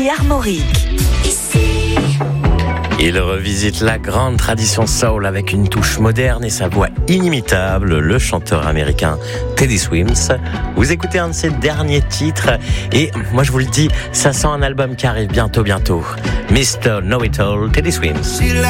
ici Armorique. Il revisite la grande tradition soul avec une touche moderne et sa voix inimitable, le chanteur américain Teddy Swims. Vous écoutez un de ses derniers titres et moi je vous le dis, ça sent un album qui arrive bientôt. Mr. Know-It-All, Teddy Swims.